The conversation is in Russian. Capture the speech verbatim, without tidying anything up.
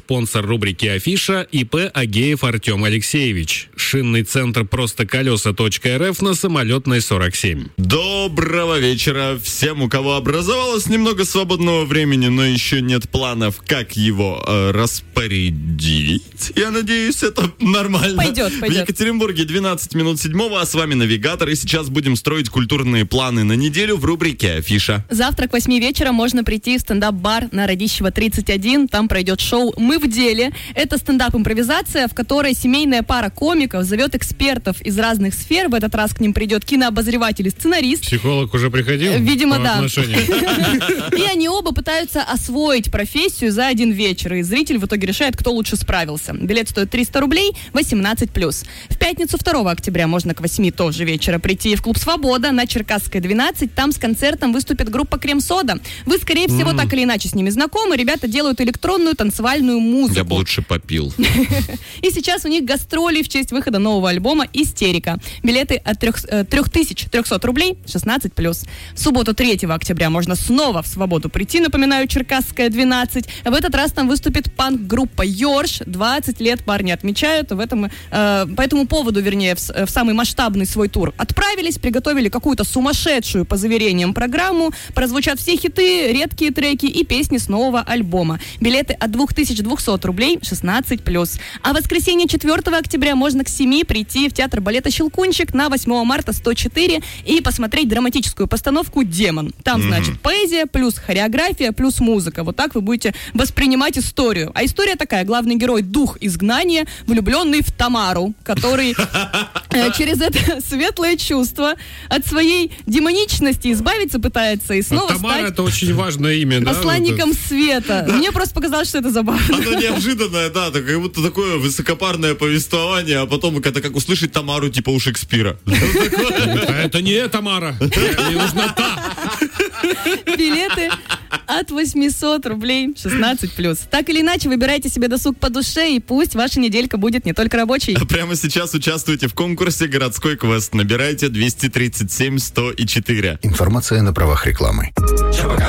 Спонсор рубрики «Афиша» ИП Агеев Артем Алексеевич. Шинный центр «Просто колеса точка РФ» на Самолетной сорок семь. Доброго вечера всем, у кого образовалось немного свободного времени, но еще нет планов, как его э, распорядить. Я надеюсь, это нормально. Пойдет, пойдет. В Екатеринбурге двенадцать минут седьмого, а с вами Навигатор. И сейчас будем строить культурные планы на неделю в рубрике «Афиша». Завтра к восьми вечера можно прийти в стендап-бар на Радищева тридцать один. Там пройдет шоу «Мы в деле». Это стендап-импровизация, в которой семейная пара комиков зовет экспертов из разных сфер. В этот раз к ним придет кинообозреватель и сценарист. Психолог уже приходил? Видимо, да. И они оба пытаются освоить профессию за один вечер. И зритель в итоге решает, кто лучше справился. Билет стоит триста рублей, восемнадцать плюс. В пятницу второго октября можно к восьми тоже вечера прийти в клуб «Свобода» на Черкасской двенадцать. Там с концертом выступит группа «Крем-сода». Вы, скорее всего, mm. так или иначе с ними знакомы. Ребята делают электронную танцевальную музыку. Я бы лучше попил. И сейчас у них гастроли в честь выхода нового альбома «Истерика». Билеты от три тысячи триста рублей, шестнадцать плюс. В субботу третьего октября можно снова в «Свободу» прийти. Напоминаю, Черкасская двенадцать. В этот раз там выступит панк-группа «Ёрш». двадцать лет парни отмечают. В этом, э, по этому поводу, вернее, в, в самый масштабный свой тур отправились, приготовили какую-то сумасшедшую, по заверениям, программу. Прозвучат все хиты, редкие треки и песни с нового альбома. Билеты от две тысячи двести рублей, шестнадцать плюс. А в воскресенье четвертого октября можно к семи прийти в театр балета «Щелкунчик» на восьмого марта сто четыре и посмотреть драматическую постановку «Демон». Там, mm-hmm. значит, поэзия, плюс хореография, плюс музыка. Вот так вы будете воспринимать историю. А история такая. Главный герой — дух изгнания, влюбленный в Тамару, который через это светлое чувство от своей демоничности избавиться пытается и снова стать... Тамара — это очень важное имя, да? Посланником света. Мне просто показалось, что это забавно. Оно неожиданное, да, как будто такое высокопарное повествование, а потом это как услышать Тамару типа у Шекспира. Это не Тамара, мне нужна та. Билеты от восемьсот рублей, шестнадцать плюс. Так или иначе, выбирайте себе досуг по душе, и пусть ваша неделька будет не только рабочей. А прямо сейчас участвуйте в конкурсе «Городской квест». Набирайте двести тридцать семь сто четыре. Информация на правах рекламы.